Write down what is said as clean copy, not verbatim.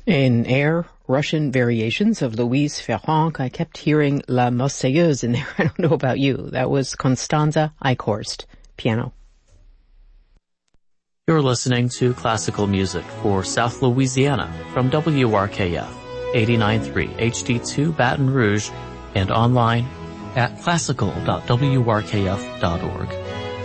In Air, Russian variations of Louise Ferrand, I kept hearing La Marseillaise in there. I don't know about you. That was Constanza Eichhorst, piano. You're listening to classical music for South Louisiana from WRKF 89.3 HD2 Baton Rouge and online at classical.wrkf.org.